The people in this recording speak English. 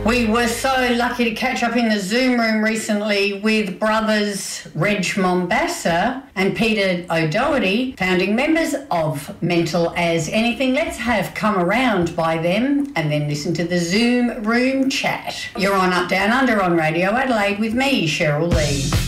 We were so lucky to catch up in the Zoom room recently with brothers Reg Mombassa and Peter O'Doherty, founding members of Mental as Anything. Let's have Come Around by them and then listen to the Zoom room chat. You're on Up Down Under on Radio Adelaide with me, Cheryl Lee.